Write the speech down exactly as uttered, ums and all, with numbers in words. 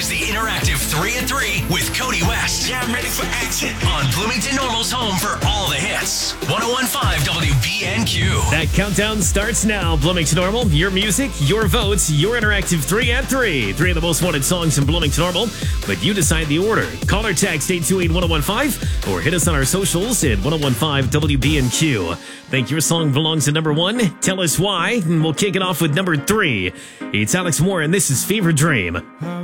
is the interactive three at three with Cody West. Yeah, I'm ready for action. On Bloomington Normal's home for all the hits. one oh one point five W B N Q. That countdown starts now. Bloomington Normal, your music, your votes, your interactive three at three. Three of the most wanted songs in Bloomington Normal, but you decide the order. Call or text eight two eight, one oh one five or hit us on our socials at one oh one five W B N Q. Think your song belongs to number one? Tell us why, and we'll kick it off with number three. It's Alex Moore, and this is Fever Dream.